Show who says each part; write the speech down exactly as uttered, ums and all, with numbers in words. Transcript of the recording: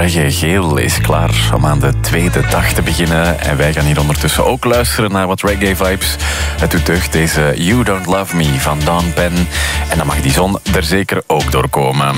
Speaker 1: Reggae Geel is klaar om aan de tweede dag te beginnen. En wij gaan hier ondertussen ook luisteren naar wat reggae vibes. Het doet deugd, deze You Don't Love Me van Dawn Penn. En dan mag die zon er zeker ook doorkomen.